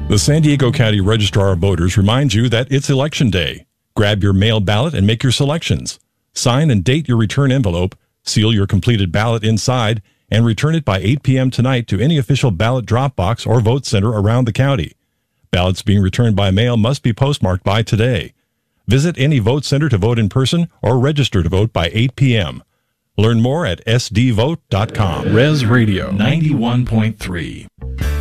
The San Diego County Registrar of Voters reminds you that it's Election Day. Grab your mail ballot and make your selections. Sign and date your return envelope, seal your completed ballot inside, and return it by 8 p.m. tonight to any official ballot drop box or vote center around the county. Ballots being returned by mail must be postmarked by today. Visit any vote center to vote in person or register to vote by 8 p.m. Learn more at sdvote.com. Res Radio 91.3.